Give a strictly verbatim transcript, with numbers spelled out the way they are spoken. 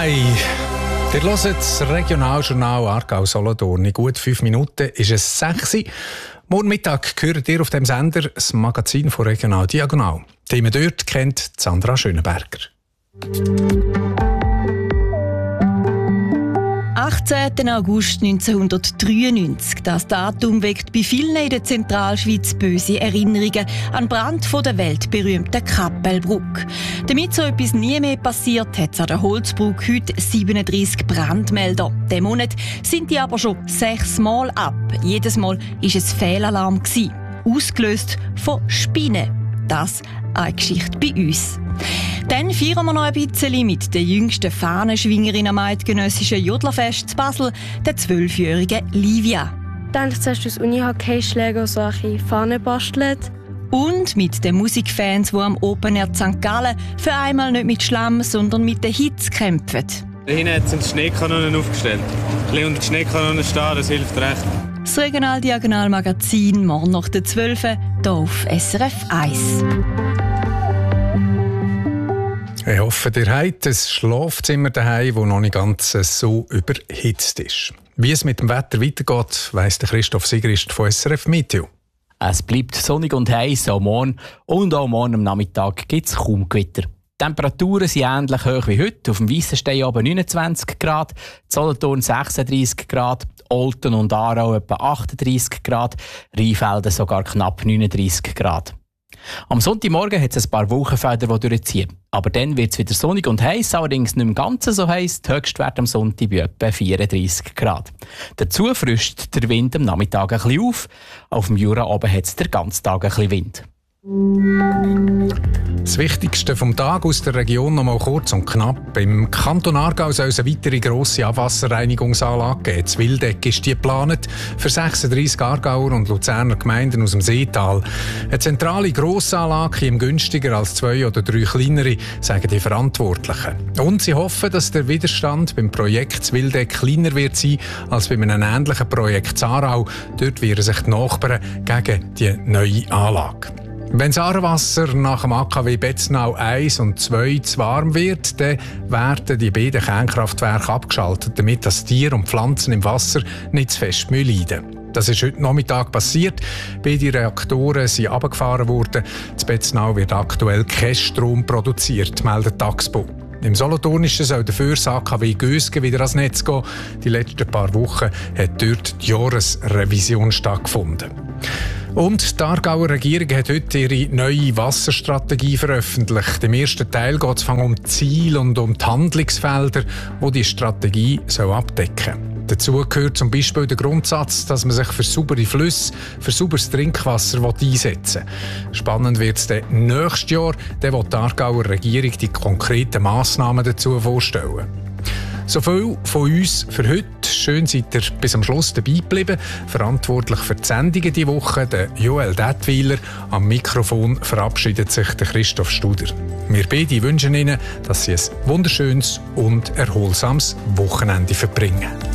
Daheim. Ihr hört das Regionaljournal Aargau-Solothurn. In gut fünf Minuten ist es sechs Uhr. Morgen Mittag hört ihr auf dem Sender das Magazin von Regional Diagonal. Die man dort kennt, Sandra Schönenberger. achtzehnten August neunzehnhundertdreiundneunzig. Das Datum weckt bei vielen in der Zentralschweiz böse Erinnerungen an den Brand von der weltberühmten Kappelbrücke. Damit so etwas nie mehr passiert, hat es an der Holzbrücke heute siebenunddreissig Brandmelder. Diesen Monat sind die aber schon sechsmal ab. Jedes Mal war es Fehlalarm, ausgelöst von Spinnen. Das eine Geschichte bei uns. Dann feiern wir noch ein bisschen mit der jüngsten Fahnenschwingerin am eidgenössischen Jodlerfest zu Basel, der zwölfjährigen Livia. Dann hast du aus Unihockey-Schläger solche Fahnen bastelt. Und mit den Musikfans, die am Open Air Sankt Gallen für einmal nicht mit Schlamm, sondern mit der Hitze kämpfen. Da hinten sind Schneekanonen aufgestellt. Ein bisschen unter die Schneekanonen stehen, das hilft recht. Das Regional-Diagonal-Magazin morgen nach der zwölf Uhr hier auf S R F eins. Ich hoffe, ihr habt ein Schlafzimmer daheim, das noch nicht ganz so überhitzt ist. Wie es mit dem Wetter weitergeht, weiss der Christoph Sigrist von S R F Meteo. Es bleibt sonnig und heiß auch morgen. Und auch morgen am Nachmittag gibt es kaum Gewitter. Die Temperaturen sind ähnlich hoch wie heute. Auf dem Weissenstein oben neunundzwanzig Grad, Solothurn sechsunddreissig Grad, Olten und Aarau etwa achtunddreissig Grad, Rheinfelden sogar knapp neununddreissig Grad. Am Sonntagmorgen hat es ein paar Wolkenfelder, die durchziehen. Aber dann wird es wieder sonnig und heiß, allerdings nicht im Ganzen so heiß. Der Höchstwert am Sonntag bei etwa vierunddreissig Grad. Dazu frischt der Wind am Nachmittag ein bisschen auf. Auf dem Jura oben hat es den ganzen Tag ein bisschen Wind. Das Wichtigste vom Tag aus der Region noch mal kurz und knapp. Im Kanton Aargau soll es eine weitere grosse Abwasserreinigungsanlage geben. Das Wildeck ist die geplant für sechsunddreissig Aargauer und Luzerner Gemeinden aus dem Seetal. Eine zentrale Grossanlage ihm günstiger als zwei oder drei kleinere, sagen die Verantwortlichen. Und sie hoffen, dass der Widerstand beim Projekt Wildeck kleiner wird sein als bei einem ähnlichen Projekt Aarau. Dort wehren sich die Nachbarn gegen die neue Anlage. Wenn das Aarewasser nach dem A K W Betznau eins und zwei zu warm wird, dann werden die beiden Kernkraftwerke abgeschaltet, damit das Tier und Pflanzen im Wasser nicht zu fest leiden müssen. Das ist heute Nachmittag passiert. Beide Reaktoren sind runtergefahren worden. In Betznau wird aktuell kein Strom produziert, meldet Taxpo. Im Solothurnischen soll dafür das A K W Gösgen wieder ans Netz gehen. Die letzten paar Wochen hat dort die Jahresrevision stattgefunden. Und die Aargauer Regierung hat heute ihre neue Wasserstrategie veröffentlicht. Im ersten Teil geht es um die Ziele und um die Handlungsfelder, die die Strategie soll abdecken soll. Dazu gehört zum Beispiel der Grundsatz, dass man sich für saubere Flüsse, für sauberes Trinkwasser einsetzen will. Spannend wird es dann nächstes Jahr, dann will die Aargauer Regierung die konkreten Massnahmen dazu vorstellen. So viel von uns für heute. Schön seid ihr bis am Schluss dabei geblieben. Verantwortlich für die Sendungen diese Woche, der Joel Detwiler. Am Mikrofon verabschiedet sich der Christoph Studer. Wir beide wünschen Ihnen, dass Sie ein wunderschönes und erholsames Wochenende verbringen.